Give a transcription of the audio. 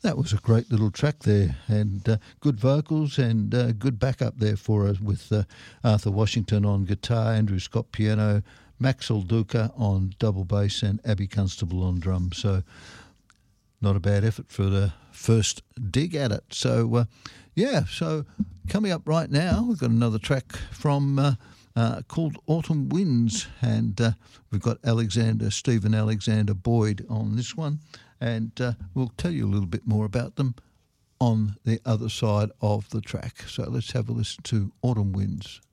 That was a great little track there, and good vocals and good backup there for us with Arthur Washington on guitar, Andrew Scott piano, Maxwell Duca on double bass, and Abby Constable on drums. So not a bad effort for the first dig at it. So, so coming up right now, we've got another track from called Autumn Winds, and we've got Stephen Alexander Boyd on this one. And we'll tell you a little bit more about them on the other side of the track. So let's have a listen to Autumn Winds.